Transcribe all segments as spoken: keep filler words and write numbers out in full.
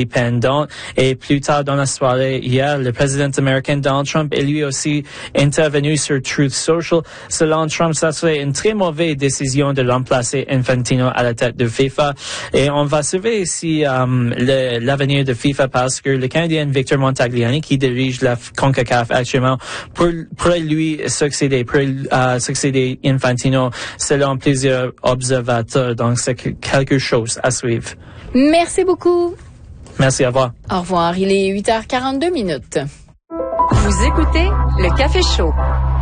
indépendante. Et plus tard dans la soirée, hier, le président américain Donald Trump est lui aussi intervenu sur Truth Social. Selon Trump, ça serait une très mauvaise décision de remplacer Infantino à la tête de FIFA. Et on va surveiller ici um, le, l'avenir de FIFA parce que le Canadien Victor Montagliani, qui dirige la CONCACAF actuellement, pour, pourrait lui succéder, pourrait uh, succéder Infantino selon plusieurs observateurs. Donc, c'est quelque chose à suivre. Merci beaucoup. Merci, au revoir. Au revoir. Il est huit heures quarante-deux minutes. Vous écoutez le Café Chaud.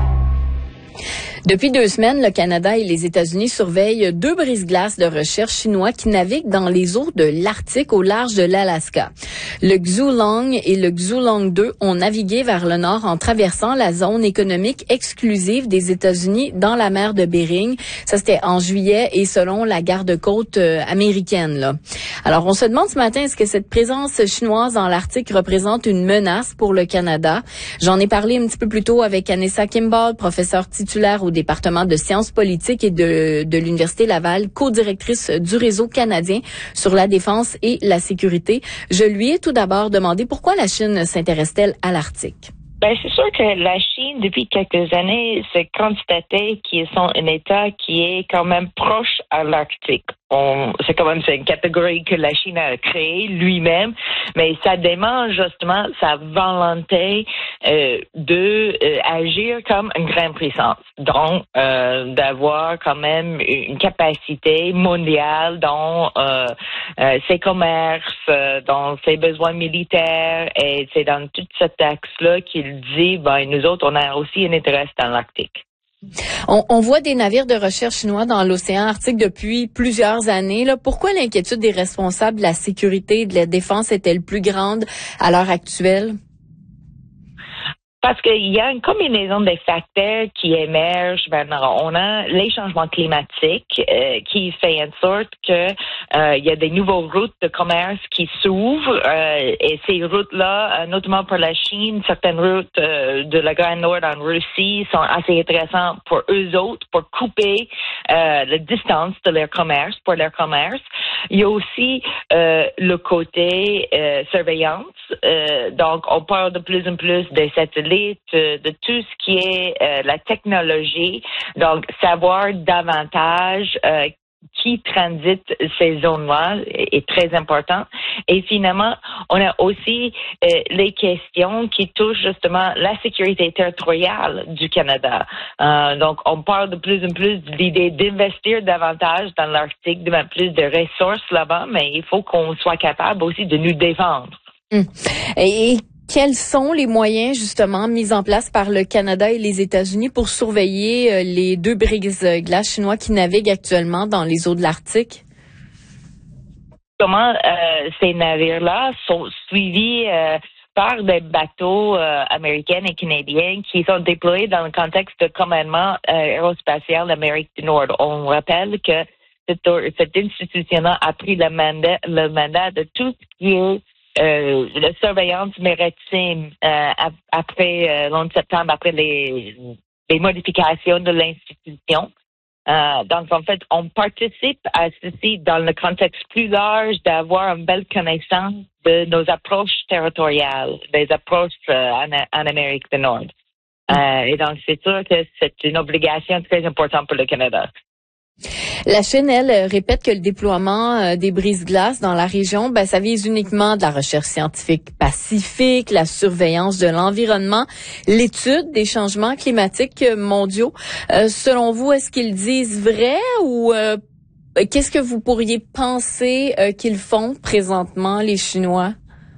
Depuis deux semaines, le Canada et les États-Unis surveillent deux brise-glaces de recherche chinois qui naviguent dans les eaux de l'Arctique au large de l'Alaska. Le Xulong et le Xulong deux ont navigué vers le nord en traversant la zone économique exclusive des États-Unis dans la mer de Bering. Ça, c'était en juillet et selon la garde-côte euh, américaine, là. Alors, on se demande ce matin, est-ce que cette présence chinoise dans l'Arctique représente une menace pour le Canada? J'en ai parlé un petit peu plus tôt avec Anessa Kimball, professeure titulaire au département de sciences politiques et de, de l'Université Laval, co-directrice du réseau canadien sur la défense et la sécurité. Je lui ai tout d'abord demandé pourquoi la Chine s'intéresse-t-elle à l'Arctique. Ben, c'est sûr que la Chine, depuis quelques années, s'est constaté qu'ils sont un État qui est quand même proche à l'Arctique. On, c'est quand même c'est une catégorie que la Chine a créée lui-même, mais ça démontre justement sa volonté euh, de euh, agir comme une grande puissance, donc euh, d'avoir quand même une capacité mondiale dans euh, euh, ses commerces, euh, dans ses besoins militaires, et c'est dans tout cet axe-là qu'il dit, ben nous autres, on a aussi un intérêt dans l'Arctique. On, on voit des navires de recherche chinois dans l'océan Arctique depuis plusieurs années. Là. Pourquoi l'inquiétude des responsables de la sécurité et de la défense est-elle plus grande à l'heure actuelle? Parce qu'il y a une combinaison des facteurs qui émergent maintenant. On a les changements climatiques euh, qui fait en sorte que euh, il y a des nouvelles routes de commerce qui s'ouvrent euh, et ces routes-là, euh, notamment pour la Chine, certaines routes euh, de la Grande Nord en Russie sont assez intéressantes pour eux autres pour couper euh, la distance de leur commerce, pour leur commerce. Il y a aussi euh, le côté euh, surveillance. Euh, donc, on parle de plus en plus des satellites, euh, de tout ce qui est euh, la technologie. Donc, savoir davantage euh, qui transite ces zones-là est très important. Et finalement, on a aussi euh, les questions qui touchent justement la sécurité territoriale du Canada. Euh, donc, on parle de plus en plus de l'idée d'investir davantage dans l'Arctique, de mettre plus de ressources là-bas, mais il faut qu'on soit capable aussi de nous défendre. Hum. Et quels sont les moyens justement mis en place par le Canada et les États-Unis pour surveiller euh, les deux brise-glaces chinois qui naviguent actuellement dans les eaux de l'Arctique? Comment euh, ces navires-là sont suivis euh, par des bateaux euh, américains et canadiens qui sont déployés dans le contexte de commandement euh, aérospatial d'Amérique du Nord. On rappelle que cette, cette institution-là a pris le mandat, le mandat de tout ce qui est Euh, la surveillance maritime euh, après euh, le onze septembre, après les, les modifications de l'institution. Euh, donc, en fait, on participe à ceci dans le contexte plus large d'avoir une belle connaissance de nos approches territoriales, des approches euh, en, en Amérique du Nord. Euh, et donc, c'est sûr que c'est une obligation très importante pour le Canada. La Chine, elle, répète que le déploiement euh, des brise-glaces dans la région, ben, ça vise uniquement de la recherche scientifique pacifique, la surveillance de l'environnement, l'étude des changements climatiques mondiaux. Euh, selon vous, est-ce qu'ils disent vrai ou euh, qu'est-ce que vous pourriez penser euh, qu'ils font présentement, les Chinois?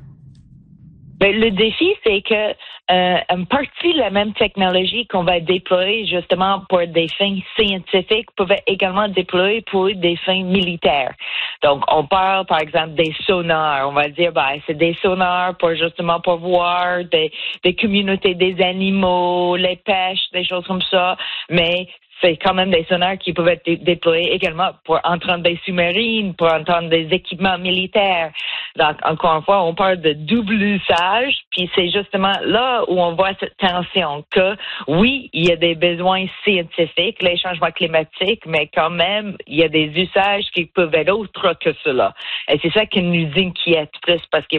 Ben, le défi, c'est que euh, une partie de la même technologie qu'on va déployer justement pour des fins scientifiques peut également déployer pour des fins militaires. Donc, on parle, par exemple, des sonars. On va dire, ben, c'est des sonars pour justement pour voir des, des communautés des animaux, les pêches, des choses comme ça. Mais c'est quand même des sonars qui peuvent être dé- déployés également pour entendre des sous-marines, pour entendre des équipements militaires. Donc, encore une fois, on parle de double usage, puis c'est justement là où on voit cette tension que, oui, il y a des besoins scientifiques, les changements climatiques, mais quand même, il y a des usages qui peuvent être autres que cela. Et c'est ça qui nous inquiète plus, parce que